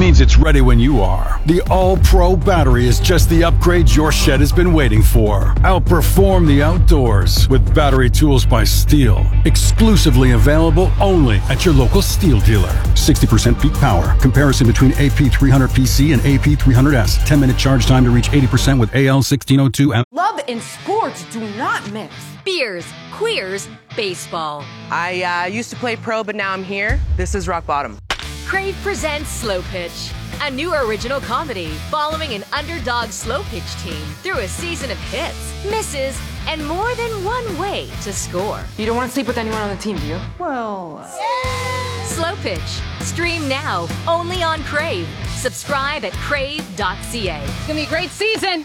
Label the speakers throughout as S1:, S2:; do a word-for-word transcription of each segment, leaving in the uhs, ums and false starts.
S1: means it's ready when you are. The All-Pro battery is just the upgrade your shed has been waiting for. Outperform the outdoors with battery tools by Steel. Exclusively available only at your local Steel dealer. sixty percent peak power. Comparison between A P three hundred P C and A P three hundred S. ten minute charge time to reach eighty percent with A L sixteen oh two. And
S2: love and sports do not mix.
S3: Beers, queers, baseball.
S4: I uh, used to play pro, but now I'm here. This is rock bottom.
S3: Crave presents Slow Pitch, a new original comedy following an underdog slow pitch team through a season of hits, misses, and more than one way to score.
S2: You don't want to sleep with anyone on the team, do you? Well...
S3: Uh... Slow Pitch. Stream now, only on Crave. Subscribe at crave dot c a.
S2: It's gonna be a great season.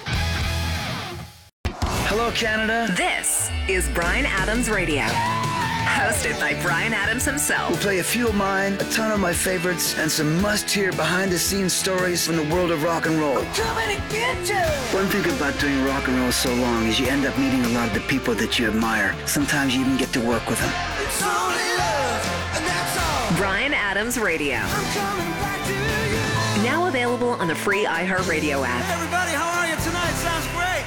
S5: Hello, Canada.
S6: This is Bryan Adams Radio. Hosted by Bryan Adams himself.
S5: We'll play a few of mine, a ton of my favorites, and some must-hear behind-the-scenes stories from the world of rock and roll.
S7: I'm coming to get you!
S5: One thing about doing rock and roll so long is you end up meeting a lot of the people that you admire. Sometimes you even get to work with them.
S7: It's only love, and that's all.
S6: Bryan Adams Radio.
S7: I'm coming back to you.
S6: Now available on the free iHeartRadio app.
S7: Hey everybody, how are you tonight? Sounds great.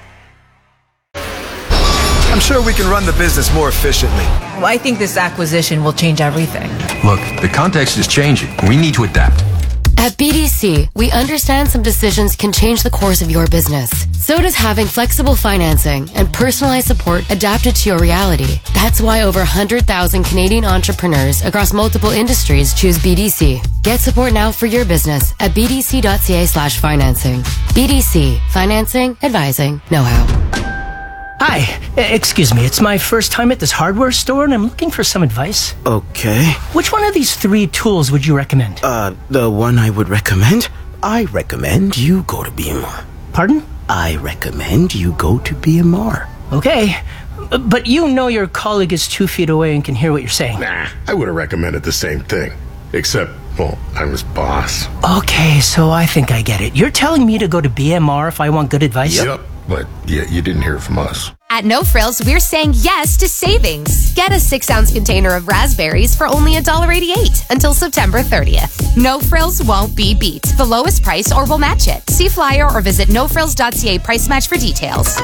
S8: I'm sure we can run the business more efficiently.
S9: Well, I think this acquisition will change everything.
S10: Look, the context is changing. We need to adapt.
S11: At B D C, we understand some decisions can change the course of your business. So does having flexible financing and personalized support adapted to your reality. That's why over one hundred thousand Canadian entrepreneurs across multiple industries choose B D C. Get support now for your business at b d c dot c a slash financing. B D C. Financing, advising, know-how.
S12: Hi, excuse me, it's my first time at this hardware store and I'm looking for some advice.
S5: Okay.
S12: Which one of these three tools would you recommend?
S5: Uh, the one I would recommend? I recommend you go to B M R.
S12: Pardon?
S5: I recommend you go to B M R.
S12: Okay, but you know your colleague is two feet away and can hear what you're saying.
S13: Nah, I would have recommended the same thing. Except, well, I'm his boss.
S12: Okay, so I think I get it. You're telling me to go to B M R if I want good advice?
S13: Yep. But yeah, you didn't hear it from us.
S14: At No Frills, we're saying yes to savings. Get a six-ounce container of raspberries for only one dollar eighty-eight until September thirtieth. No Frills won't be beat. The lowest price or we'll match it. See flyer or visit no frills dot c a price match for details.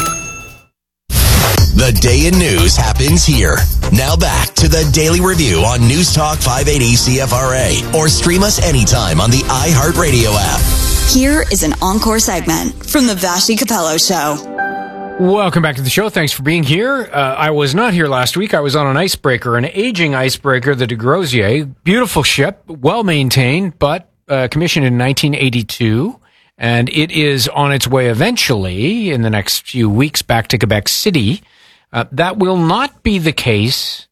S15: The day in news happens here. Now back to the Daily Review on News Talk five eighty C F R A or stream us anytime on the iHeartRadio app.
S16: Here is an encore segment from the Vashti Capello Show.
S17: Welcome back to the show. Thanks for being here. Uh, I was not here last week. I was on an icebreaker, an aging icebreaker, the de Grozier. Beautiful ship, well-maintained, but uh, commissioned in nineteen eighty-two. And it is on its way eventually, in the next few weeks, back to Quebec City. Uh, that will not be the case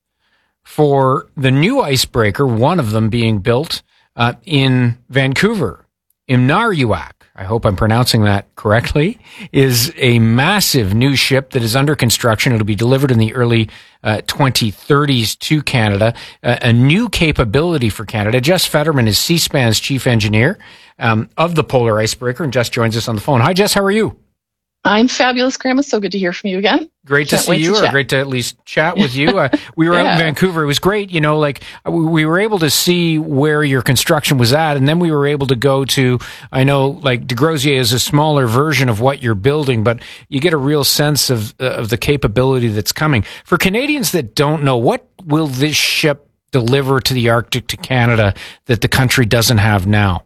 S17: for the new icebreaker, one of them being built uh, in Vancouver. Imnariuak, I hope I'm pronouncing that correctly, is a massive new ship that is under construction. It'll be delivered in the early uh, twenty thirties to Canada, uh, a new capability for Canada. Jess Fetterman is C-SPAN's chief engineer um, of the Polar Icebreaker, and Jess joins us on the phone. Hi, Jess, how are you?
S18: I'm fabulous, Grandma. So good to hear from you again.
S17: Great to
S18: Can't
S17: see you,
S18: to
S17: or great to at least chat with you. Uh, we were yeah. out in Vancouver. It was great. You know, like we were able to see where your construction was at, and then we were able to go to, I know, like de Grozier is a smaller version of what you're building, but you get a real sense of, uh, of the capability that's coming. For Canadians that don't know, what will this ship deliver to the Arctic, to Canada, that the country doesn't have now?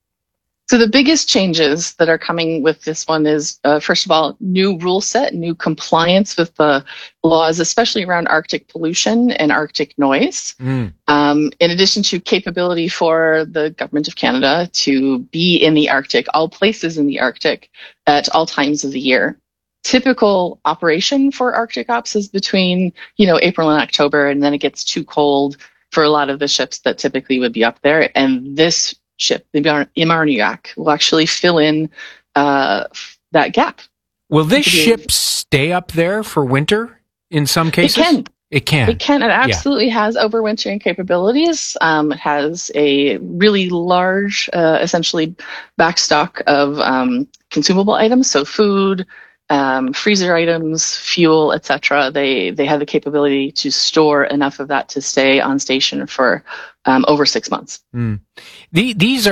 S18: So the biggest changes that are coming with this one is, uh, first of all, new rule set, new compliance with the laws, especially around Arctic pollution and Arctic noise. Mm. Um, in addition to capability for the government of Canada to be in the Arctic, all places in the Arctic at all times of the year. Typical operation for Arctic ops is between, you know, April and October, and then it gets too cold for a lot of the ships that typically would be up there. And this ship, the Imnariuak, will actually fill in uh, that gap.
S17: Will this ship stay up there for winter in some cases?
S18: It can.
S17: It can.
S18: It can. It absolutely yeah. has overwintering capabilities. Um, it has a really large, uh, essentially, backstock of um, consumable items, so food, um, freezer items, fuel, et cetera. They they have the capability to store enough of that to stay on station for um, over six months.
S17: Mm. The, these are